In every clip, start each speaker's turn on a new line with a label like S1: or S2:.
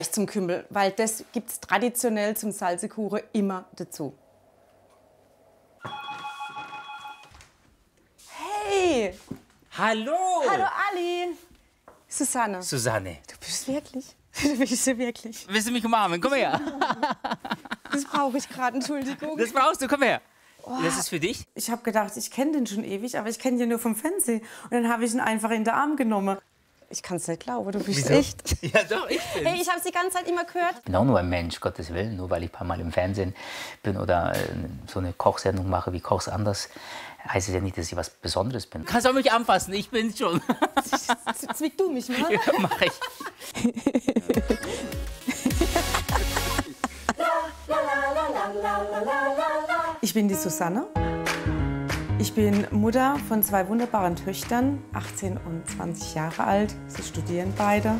S1: Zum Kümmel, weil das gibt es traditionell zum Salzekuchen immer dazu. Hey!
S2: Hallo!
S1: Hallo Ali! Susanne.
S2: Susanne.
S1: Du bist wirklich? Du bist ja wirklich.
S2: Willst du mich umarmen? Komm her.
S1: Das brauche ich gerade, Entschuldigung.
S2: Das brauchst du, komm her.
S1: Oh.
S2: Das ist für dich?
S1: Ich habe gedacht, ich kenne den schon ewig, aber ich kenne den nur vom Fernsehen. Und dann habe ich ihn einfach in den Arm genommen. Ich kann es nicht glauben, du bist
S2: Wieso?
S1: echt.
S2: Ja doch, ich bin's.
S1: Hey, ich habe es die ganze Zeit immer gehört.
S3: Ich bin auch nur ein Mensch, Gottes Willen. Nur weil ich ein paar Mal im Fernsehen bin oder so eine Kochsendung mache wie Koch's anders, heißt es ja nicht, dass ich was Besonderes bin.
S2: Kannst auch mich anfassen, ich bin's schon.
S1: Zwick du mich mal.
S2: Ja, mach ich.
S1: Ich bin die Susanne. Ich bin Mutter von 2 wunderbaren Töchtern, 18 und 20 Jahre alt. Sie studieren beide.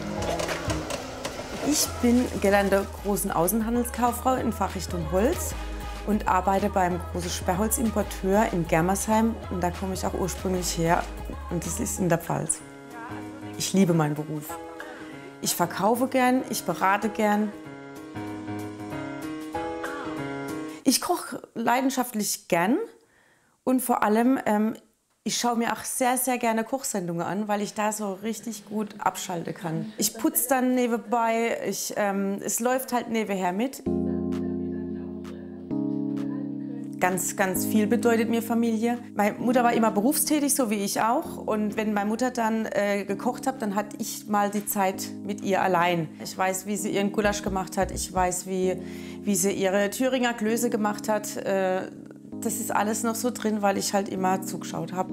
S1: Ich bin gelernte großen Außenhandelskauffrau in Fachrichtung Holz und arbeite beim großen Sperrholzimporteur in Germersheim. Und da komme ich auch ursprünglich her. Und das ist in der Pfalz. Ich liebe meinen Beruf. Ich verkaufe gern, ich berate gern. Ich koche leidenschaftlich gern. Und vor allem, ich schaue mir auch sehr, sehr gerne Kochsendungen an, weil ich da so richtig gut abschalten kann. Ich putze dann nebenbei, es läuft halt nebenher mit. Ganz, ganz viel bedeutet mir Familie. Meine Mutter war immer berufstätig, so wie ich auch. Und wenn meine Mutter dann gekocht hat, dann hatte ich mal die Zeit mit ihr allein. Ich weiß, wie sie ihren Gulasch gemacht hat. Ich weiß, wie sie ihre Thüringer Klöße gemacht hat. Das ist alles noch so drin, weil ich halt immer zugeschaut habe.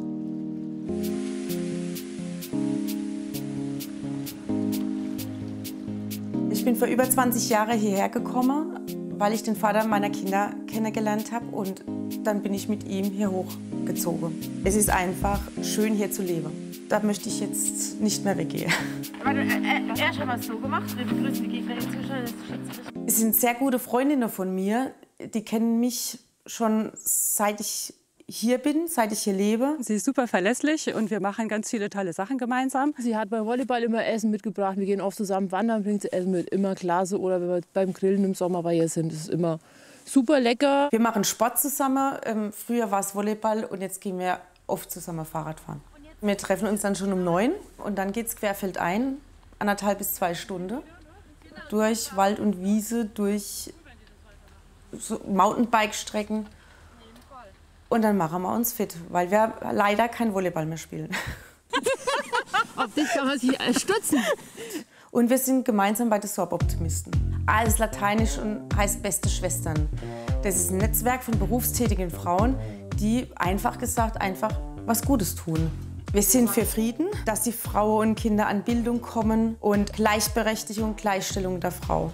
S1: Ich bin vor über 20 Jahren hierher gekommen, weil ich den Vater meiner Kinder kennengelernt habe. Und dann bin ich mit ihm hier hochgezogen. Es ist einfach schön, hier zu leben. Da möchte ich jetzt nicht mehr weggehen.
S4: Aber erst haben wir es so gemacht, wir begrüßen die Gegner inzwischen.
S1: Es sind sehr gute Freundinnen von mir, die kennen mich schon seit ich hier bin, seit ich hier lebe.
S5: Sie ist super verlässlich und wir machen ganz viele tolle Sachen gemeinsam.
S4: Sie hat beim Volleyball immer Essen mitgebracht. Wir gehen oft zusammen wandern, bringt sie Essen mit. Immer klasse. Oder wenn wir beim Grillen im Sommer bei ihr sind, das ist immer super lecker.
S1: Wir machen Sport zusammen. Früher war es Volleyball und jetzt gehen wir oft zusammen Fahrrad fahren. Wir treffen uns dann schon um 9 und dann geht es querfeldein, 1,5 bis 2 Stunden. Durch Wald und Wiese, durch so Mountainbike-Strecken. Und dann machen wir uns fit, weil wir leider kein Volleyball mehr spielen.
S4: Auf dich kann man sich stützen.
S1: Und wir sind gemeinsam bei den Sorb-Optimisten. Alles lateinisch und heißt beste Schwestern. Das ist ein Netzwerk von berufstätigen Frauen, die einfach gesagt einfach was Gutes tun. Wir sind für Frieden, dass die Frauen und Kinder an Bildung kommen und Gleichberechtigung, Gleichstellung der Frau.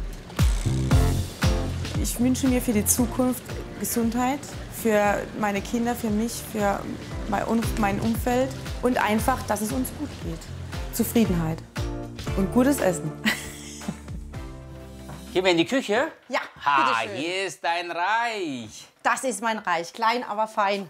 S1: Ich wünsche mir für die Zukunft Gesundheit, für meine Kinder, für mich, für mein Umfeld und einfach, dass es uns gut geht. Zufriedenheit und gutes Essen.
S2: Gehen wir in die Küche?
S1: Ja,
S2: Ha,
S1: bitteschön.
S2: hier ist dein Reich.
S1: Das ist mein Reich, klein, aber fein.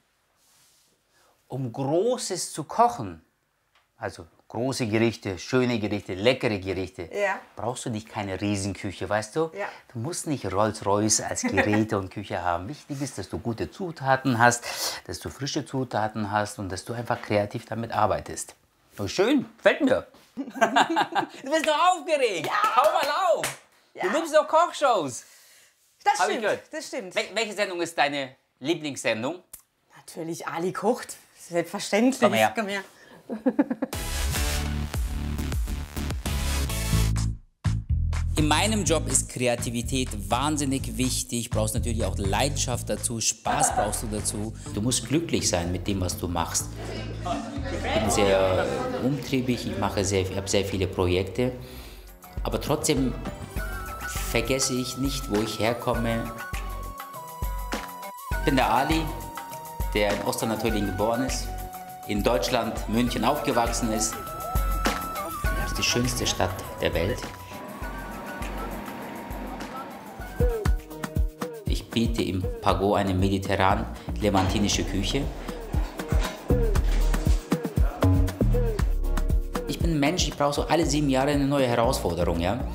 S2: Um Großes zu kochen, also große Gerichte, schöne Gerichte, leckere Gerichte,
S1: Ja.
S2: brauchst du nicht keine Riesenküche, weißt du?
S1: Ja.
S2: Du musst nicht Rolls-Royce als Geräte und Küche haben. Wichtig ist, dass du gute Zutaten hast, dass du frische Zutaten hast und dass du einfach kreativ damit arbeitest. Oh, schön, gefällt mir. Du bist doch aufgeregt. Ja. Hau mal auf.
S1: Ja.
S2: Du liebst doch Kochshows.
S1: Das
S2: Hab ich
S1: stimmt,
S2: gehört.
S1: das stimmt.
S2: Welche Sendung ist deine Lieblingssendung?
S1: Natürlich, Ali kocht. Selbstverständlich.
S2: Komm her.
S1: Komm her.
S2: In meinem Job ist Kreativität wahnsinnig wichtig. Du brauchst natürlich auch Leidenschaft dazu, Spaß brauchst du dazu. Du musst glücklich sein mit dem, was du machst. Ich bin sehr umtriebig, ich habe sehr viele Projekte. Aber trotzdem vergesse ich nicht, wo ich herkomme. Ich bin der Ali, der in Osternatolien geboren ist, in Deutschland, München aufgewachsen ist. Das ist die schönste Stadt der Welt. Ich biete im Pago eine mediterran-levantinische Küche. Ich bin ein Mensch, ich brauche so alle 7 Jahre eine neue Herausforderung. Ja?